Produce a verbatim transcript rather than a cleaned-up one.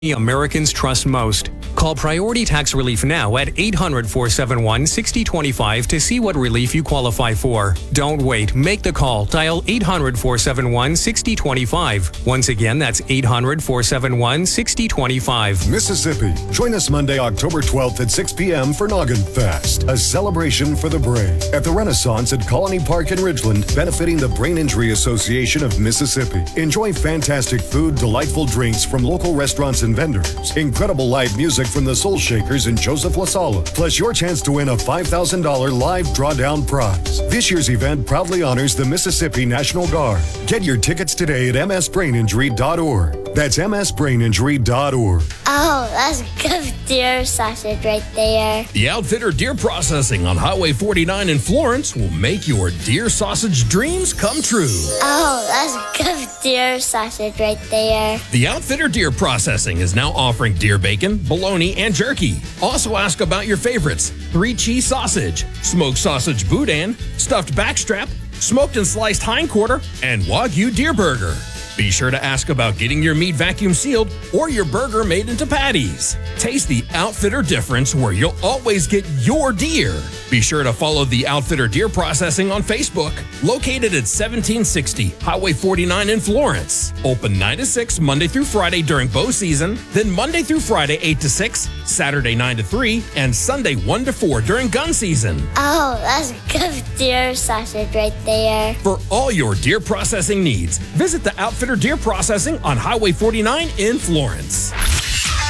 Americans trust most. Call Priority Tax Relief now at eight hundred, four seven one, six zero two five to see what relief you qualify for. Don't wait. Make the call. Dial eight hundred, four seven one, six zero two five. Once again, that's eight hundred, four seven one, six zero two five. Mississippi. Join us Monday, October twelfth at six p.m. for Noggin Fest, a celebration for the brain at the Renaissance at Colony Park in Ridgeland, benefiting the Brain Injury Association of Mississippi. Enjoy fantastic food, delightful drinks from local restaurants and vendors, incredible live music from the Soul Shakers and Joseph LaSala, plus your chance to win a five thousand dollars live drawdown prize. This year's event proudly honors the Mississippi National Guard. Get your tickets today at m s brain injury dot org. That's m s brain injury dot org. Oh, that's good deer sausage right there. The Outfitter Deer Processing on Highway forty-nine in Florence will make your deer sausage dreams come true. Oh, that's good deer sausage right there. The Outfitter Deer Processing is now offering deer bacon, bologna, and jerky. Also ask about your favorites: three cheese sausage, smoked sausage boudin, stuffed backstrap, smoked and sliced hindquarter, and Wagyu deer burger. Be sure to ask about getting your meat vacuum sealed or your burger made into patties. Taste the Outfitter difference where you'll always get your deer. Be sure to follow the Outfitter Deer Processing on Facebook, located at seventeen sixty Highway forty-nine in Florence. Open nine to six Monday through Friday during bow season, then Monday through Friday eight to six, Saturday nine to three, and Sunday one to four during gun season. Oh, that's good deer sausage right there. For all your deer processing needs, visit the Outfitter Deer Processing on Highway forty-nine in Florence.